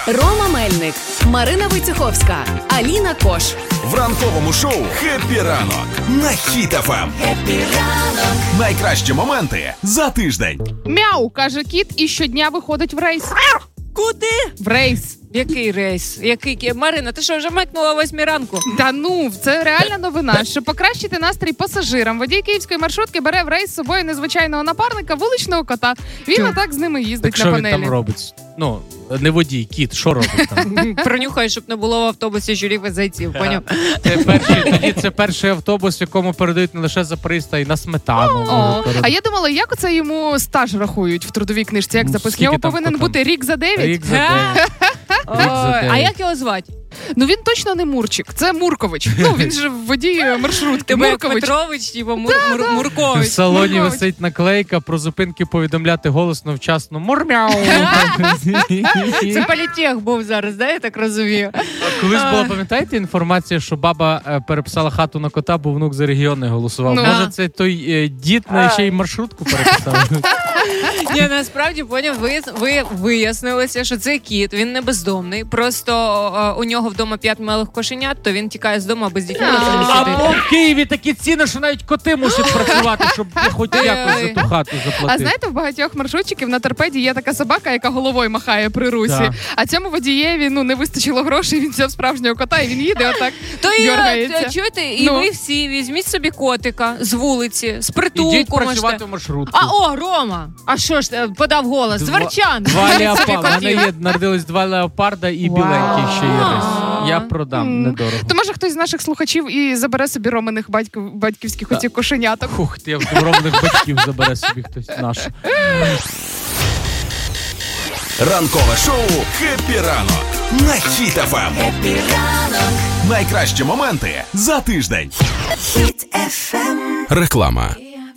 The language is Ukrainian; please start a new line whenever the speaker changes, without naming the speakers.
Рома Мельник, Марина Войцеховська, Аліна Кош.
В ранковому шоу «Хеппі ранок» на Хіт ФМ.
Хеппі ранок.
Найкращі моменти за тиждень.
Мяу, каже кіт, і щодня виходить в рейс.
Куди?
В рейс.
Який рейс? Марина, ти що, вже мекнула о 8 ранку?
Та ну, це реальна новина. Щоб покращити настрій пасажирам, водій київської маршрутки бере в рейс з собою незвичайного напарника, вуличного кота. Він отак з ними їздить
так
на
що
панелі.
він там робить? Ну, не водій, кіт, що робить там?
Пронюхай, щоб не було в автобусі журів і зайців, поняв?
Це перший автобус, в якому передають не лише за приїзд, а й на сметану.
А я думала, як оце йому стаж рахують в трудовій книжці, як запис?
скільки
Його
там
повинен
котам?
бути рік за 9?
Рік за 9.
Ой, а як його звати?
Ну він точно не Мурчик, це Муркович. Ну він же водій маршрутки.
Тебе як
Муркович.
Петрович, типа
В
Муркович.
салоні
Муркович.
висить наклейка про зупинки повідомляти голосно вчасно. Мурмяу!
Це політех був зараз, да, я так розумію?
Колись була, пам'ятаєте, інформація, що баба переписала хату на кота, бо внук за регіони голосував.
Ну.
Може, це той дід на ще й маршрутку переписав?
Ні, насправді, поняв, ви вияснилися, що цей кіт, він не бездомний. Просто у нього вдома 5 малих кошенят, то він тікає з дому, аби з дітьми на цьому сидіти.
Або в Києві такі ціни, що навіть коти мусять працювати, щоб хоч якось за ту хату заплатити.
А знаєте, в багатьох маршрутчиків на торпеді є така собака, яка головою махає при русі.
Так.
А цьому водієві не вистачило грошей, він взяв справжнього кота і він їде отак,
То
дергається.
чуєте, і
Ну.
ви всі візьміть собі котика з вулиці, з притулку
Ідіть працювати
можете.
в маршрутку.
Рома! А що ж, подав голос? Зверчан!
Два
Собі
леопарда. У мене
котів.
є, народились 2 леопарда і біленький ще є рис. Я продам, недорого.
То може хтось з наших слухачів і забере собі романих батьківських оцих кошеняток.
Хух, я в ровних батьків забере собі хтось наш.
Ранкове шоу «Хеппі ранок» на Хіт ФМ.
Хеппі ранок.
Найкращі моменти за тиждень.
Хіт FM.
Реклама.